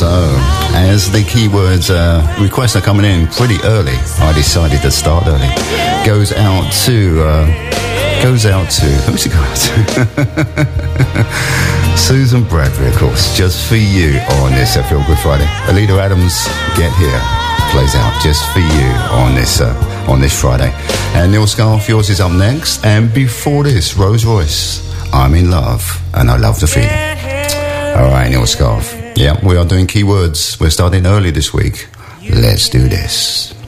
So, as the keywords requests are coming in pretty early, I decided to start early. Goes out to who's it go out to? Susan Bradbury, of course, just for you on this Feel Good Friday. Alida Adams, Get Here, plays out just for you on this Friday. And Neil Scarf, yours is up next. And before this, Rose Royce, I'm in love and I love the feeling. All right, Neil Scarf. Yeah, we are doing keywords. We're starting early this week. Let's do this.